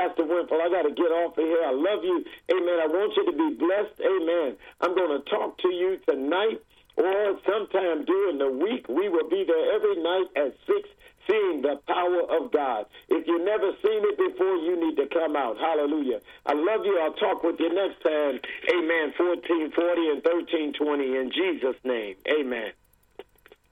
Pastor Wimple, I got to get off of here. I love you. Amen. I want you to be blessed. Amen. I'm going to talk to you tonight or sometime during the week. We will be there every night at 6, seeing the power of God. If you've never seen it before, you need to come out. Hallelujah. I love you. I'll talk with you next time. Amen. 1440 and 1320 in Jesus' name. Amen.